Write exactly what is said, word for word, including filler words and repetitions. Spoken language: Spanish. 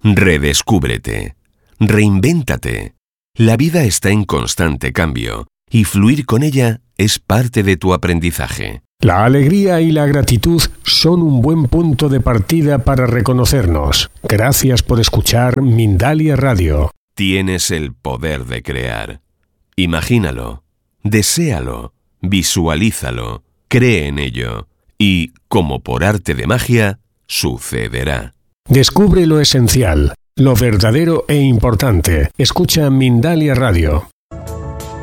Redescúbrete. Reinvéntate. La vida está en constante cambio y fluir con ella es parte de tu aprendizaje. La alegría y la gratitud son un buen punto de partida para reconocernos. Gracias por escuchar Mindalia Radio. Tienes el poder de crear. Imagínalo, deséalo, visualízalo, cree en ello y, como por arte de magia, sucederá. Descubre lo esencial, lo verdadero e importante. Escucha Mindalia Radio.